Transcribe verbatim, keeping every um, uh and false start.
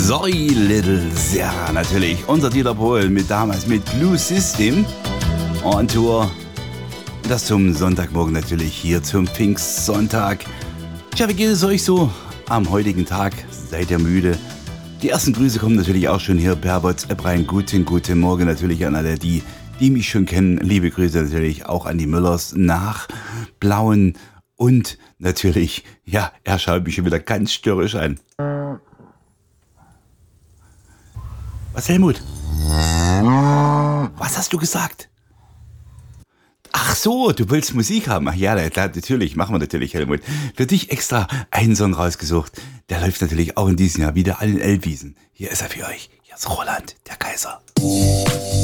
Sorry Little Sarah natürlich. Unser Dieter Bohlen mit damals mit Blue System on Tour. Das zum Sonntagmorgen natürlich hier zum Pfingstsonntag. Tja, wie geht es euch so am heutigen Tag? Seid ihr müde? Die ersten Grüße kommen natürlich auch schon hier per WhatsApp rein. Guten, guten Morgen natürlich an alle, die, die mich schon kennen. Liebe Grüße natürlich auch an die Müllers nach Blauen. Und natürlich, ja, er schaut mich schon wieder ganz störrisch an. Was, Helmut? Was hast du gesagt? Ach so, du willst Musik haben. Ach ja, natürlich, machen wir natürlich, Helmut. Für dich extra einen Song rausgesucht. Der läuft natürlich auch in diesem Jahr wieder allen Elbwiesen. Hier ist er für euch. Hier ist Roland, der Kaiser.